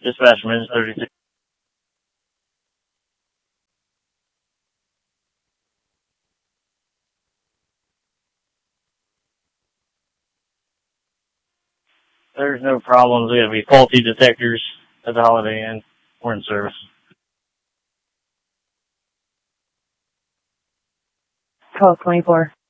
Dispatch minutes 36. There's no problems. We have to be faulty detectors at the Holiday Inn. We're in service. Call 24.